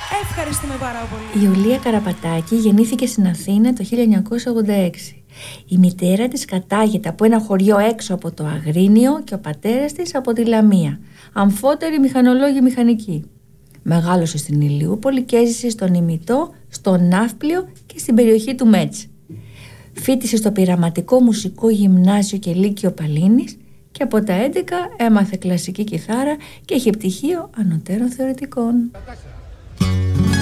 Ευχαριστούμε πάρα πολύ. Η Ιουλία Καραπατάκη γεννήθηκε στην Αθήνα το 1986. Η μητέρα της κατάγεται από ένα χωριό έξω από το Αγρίνιο και ο πατέρας της από τη Λαμία, αμφότεροι μηχανολόγοι μηχανικοί. Μεγάλωσε στην Ηλιούπολη και έζησε στον Ημιτό, στο Ναύπλιο και στην περιοχή του Μέτς. Φοίτησε στο Πειραματικό Μουσικό Γυμνάσιο και Λύκειο Παλίνης και από τα 11 έμαθε κλασική κιθάρα και είχε πτυχίο ανωτέρων θεωρητικών.